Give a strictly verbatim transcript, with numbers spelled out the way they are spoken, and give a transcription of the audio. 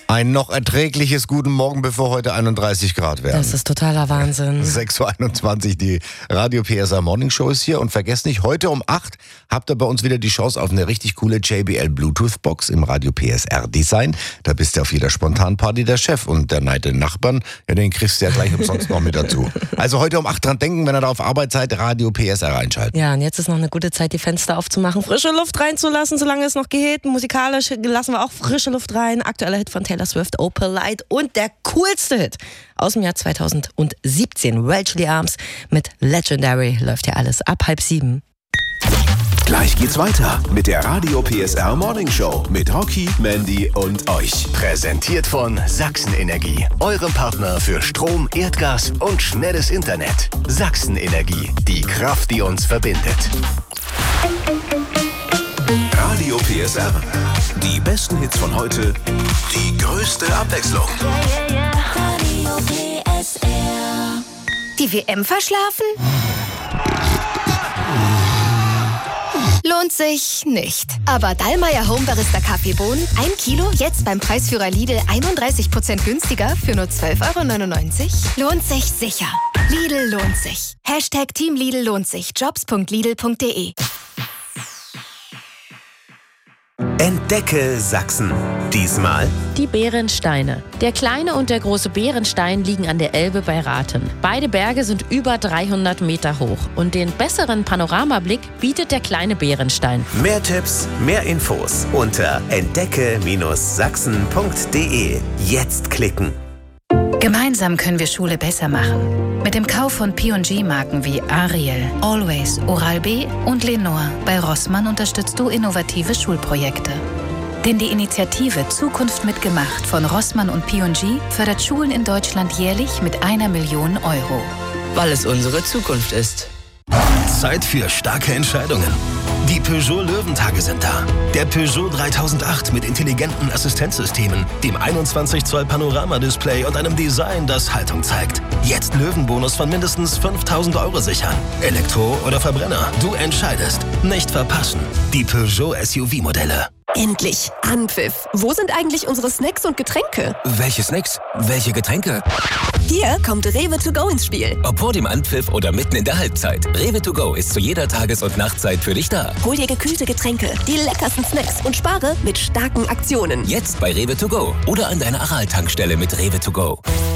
Ein noch erträgliches Guten Morgen, bevor heute einunddreißig Grad werden. Das ist totaler Wahnsinn. sechs Uhr einundzwanzig, die Radio P S R Morning Show ist hier. Und vergesst nicht, heute um acht habt ihr bei uns wieder die Chance auf eine richtig coole J B L Bluetooth Box im Radio P S R Design. Da bist du auf jeder Spontanparty der Chef und der neide Nachbarn, ja, den kriegst du ja gleich umsonst noch mit dazu. Also heute um acht dran denken, wenn ihr da auf Arbeit seid, Radio P S R einschalten. Ja, und jetzt ist noch eine gute Zeit, die Fenster aufzumachen, frische Luft reinzulassen, solange es noch geht. Musikalisch lassen wir auch frische Luft rein. Aktueller Hit von Taylor Swift, Opal Light, und der coolste Hit aus dem Jahr zweitausendsiebzehn, Welchly Arms mit Legendary, läuft ja alles ab halb sieben. Gleich geht's weiter mit der Radio P S R Morning Show mit Rocky, Mandy und euch. Präsentiert von Sachsenenergie, eurem Partner für Strom, Erdgas und schnelles Internet. Sachsenenergie, die Kraft, die uns verbindet. Radio P S R. Die besten Hits von heute, die größte Abwechslung. Yeah, yeah, yeah. Radio P S R. Die W M verschlafen? Lohnt sich nicht. Aber Dallmayr Home Barista Kaffeebohnen, ein Kilo, jetzt beim Preisführer Lidl einunddreißig Prozent günstiger für nur zwölf Euro neunundneunzig. Lohnt sich sicher. Lidl lohnt sich. Hashtag Team Lidl lohnt sich. jobs punkt lidl punkt de. Entdecke Sachsen. Diesmal die Bärensteine. Der kleine und der große Bärenstein liegen an der Elbe bei Rathen. Beide Berge sind über dreihundert Meter hoch und den besseren Panoramablick bietet der kleine Bärenstein. mehr Tipps, mehr Infos unter entdecke Sachsen punkt de. Jetzt klicken. Gemeinsam können wir Schule besser machen. Mit dem Kauf von P und G-Marken wie Ariel, Always, Oral-B und Lenore bei Rossmann unterstützt du innovative Schulprojekte. Denn die Initiative Zukunft mitgemacht von Rossmann und P und G fördert Schulen in Deutschland jährlich mit einer Million Euro. Weil es unsere Zukunft ist. Zeit für starke Entscheidungen. Die Peugeot Löwentage sind da. Der Peugeot dreitausendacht mit intelligenten Assistenzsystemen, dem einundzwanzig Zoll Panoramadisplay und einem Design, das Haltung zeigt. Jetzt Löwenbonus von mindestens fünftausend Euro sichern. Elektro oder Verbrenner, du entscheidest. Nicht verpassen. Die Peugeot S U V-Modelle. Endlich! Anpfiff! Wo sind eigentlich unsere Snacks und Getränke? Welche Snacks? Welche Getränke? Hier kommt Rewe to go ins Spiel. Ob vor dem Anpfiff oder mitten in der Halbzeit. Rewe to go ist zu jeder Tages- und Nachtzeit für dich da. Hol dir gekühlte Getränke, die leckersten Snacks und spare mit starken Aktionen. Jetzt bei Rewe to go oder an deiner Aral-Tankstelle mit Rewe to go.